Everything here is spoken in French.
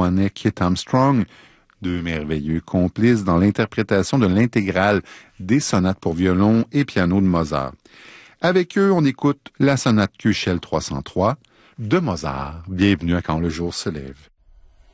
One et Kit Armstrong, deux merveilleux complices dans l'interprétation de l'intégrale des sonates pour violon et piano de Mozart. Avec eux, on écoute la sonate Köchel 303 de Mozart. Bienvenue à Quand le jour se lève.